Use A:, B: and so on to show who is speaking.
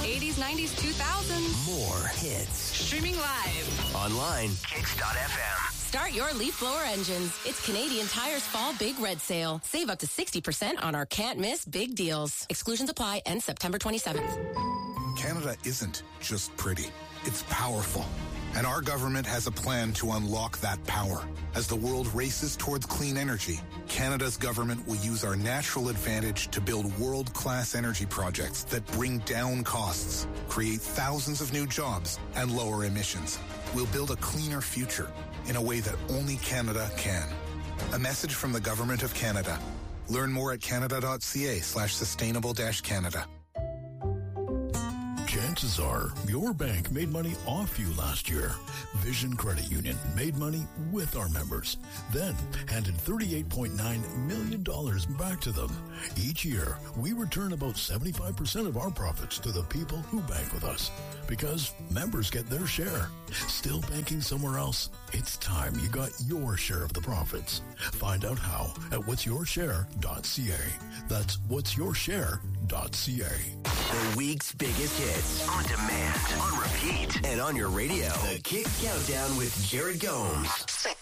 A: 80s, 90s, 2000s.
B: More hits.
A: Streaming live.
B: Online. Kicks.fm.
C: Start your leaf blower engines. It's Canadian Tire's Fall Big Red Sale. Save up to 60% on our can't-miss big deals. Exclusions apply. End September 27th.
D: Canada isn't just pretty. It's powerful. And our government has a plan to unlock that power. As the world races towards clean energy, Canada's government will use our natural advantage to build world-class energy projects that bring down costs, create thousands of new jobs, and lower emissions. We'll build a cleaner future in a way that only Canada can. A message from the Government of Canada. Learn more at canada.ca/sustainable-Canada.
E: Chances are your bank made money off you last year. Vision Credit Union made money with our members, then handed $38.9 million back to them. Each year, we return about 75% of our profits to the people who bank with us, because members get their share. Still banking somewhere else? It's time you got your share of the profits. Find out how at whatsyourshare.ca. That's whatsyourshare.ca.
B: The week's biggest hits. On demand, on repeat, and on your radio. The Kicks Countdown with Jared Gomes.